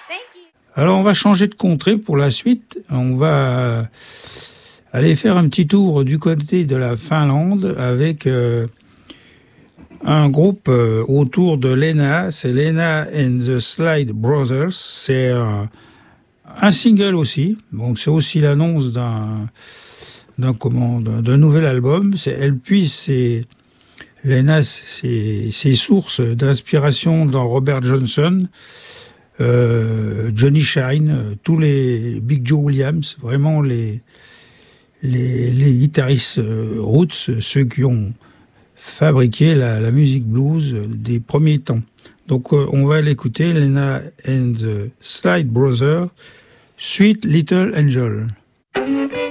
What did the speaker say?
Alors on va changer de contrée pour la suite. On va aller faire un petit tour du côté de la Finlande avec un groupe autour de Lena. C'est Lena and the Slide Brothers. C'est un single aussi. Donc c'est aussi l'annonce d'un nouvel album. Elle puise Lena ses sources d'inspiration dans Robert Johnson, Johnny Shine, tous les Big Joe Williams, vraiment les guitaristes roots, ceux qui ont fabriqué la musique blues des premiers temps. Donc on va l'écouter, Lena and the Slide Brothers, Sweet Little Angel.